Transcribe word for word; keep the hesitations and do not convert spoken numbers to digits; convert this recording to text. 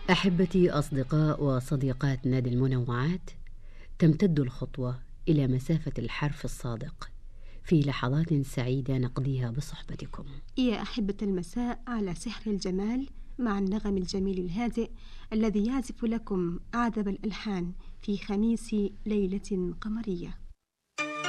أحبتي أصدقاء وصديقات نادي المنوعات، تمتد الخطوة إلى مسافة الحرف الصادق في لحظات سعيدة نقضيها بصحبتكم. يا أحبة المساء على سحر الجمال مع النغم الجميل الهادئ الذي يعزف لكم أعذب الألحان في خميس ليلة قمرية.